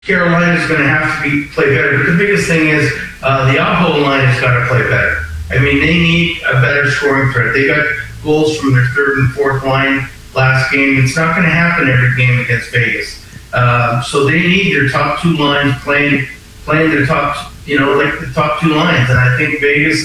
Carolina's going to have to play better. But the biggest thing is the Aho line has got to play better. I mean, they need a better scoring threat. They got goals from their third and fourth line last game. It's not going to happen every game against Vegas. So they need their top two lines playing their top, like the top two lines. And I think Vegas